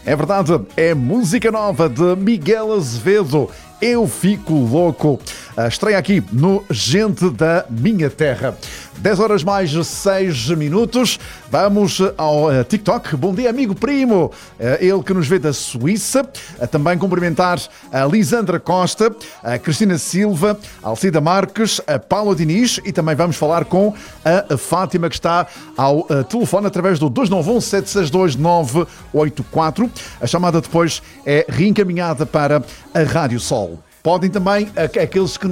É verdade, é música nova de Miguel Azevedo. Eu Fico Louco. Estreia aqui no Gente da Minha Terra. 10 horas mais 6 minutos. Vamos ao TikTok. Bom dia, amigo primo. Ele que nos vê da Suíça. Também cumprimentar a Lisandra Costa, a Cristina Silva, a Alcida Marques, a Paula Diniz e também vamos falar com a Fátima que está ao telefone através do 291-762-984. A chamada depois é reencaminhada para a Rádio Sol. Podem também, aqueles que